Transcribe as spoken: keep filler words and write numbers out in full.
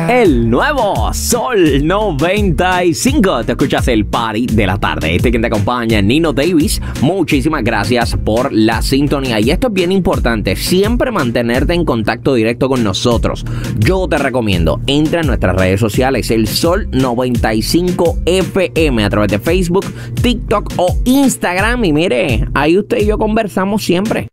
El nuevo Sol noventa y cinco. Te escuchas el party de la tarde. Este quien te acompaña, Nino Davis. Muchísimas gracias por la sintonía. Y esto es bien importante, siempre mantenerte en contacto directo con nosotros. Yo te recomiendo, entra en nuestras redes sociales, el Sol noventa y cinco F M, a través de Facebook, TikTok o Instagram. Y mire, ahí usted y yo conversamos siempre.